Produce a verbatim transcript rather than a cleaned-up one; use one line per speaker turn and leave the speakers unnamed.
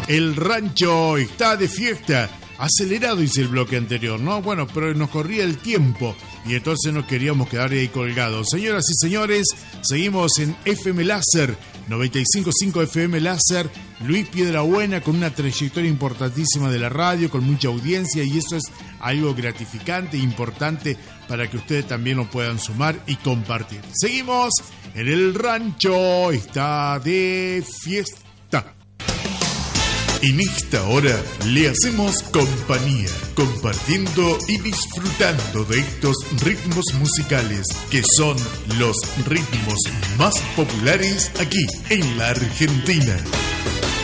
El rancho está de fiesta. Acelerado hice el bloque anterior, ¿no? Bueno, pero nos corría el tiempo y entonces nos queríamos quedar ahí colgados. Señoras y señores, seguimos en F M Láser, noventa y cinco punto cinco F M Láser. Luis Piedrabuena con una trayectoria importantísima de la radio, con mucha audiencia, y eso es algo gratificante e importante para que ustedes también lo puedan sumar y compartir. Seguimos en el rancho, está de fiesta. En esta hora le hacemos compañía, compartiendo y disfrutando de estos ritmos musicales que son los ritmos más populares aquí en la Argentina.